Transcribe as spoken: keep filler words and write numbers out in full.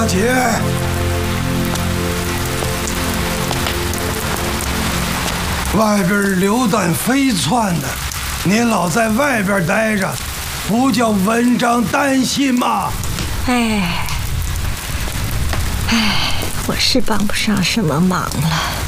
大姐，外边榴弹飞窜的，您老在外边待着，不叫文章担心吗？ 哎，哎，我是帮不上什么忙了。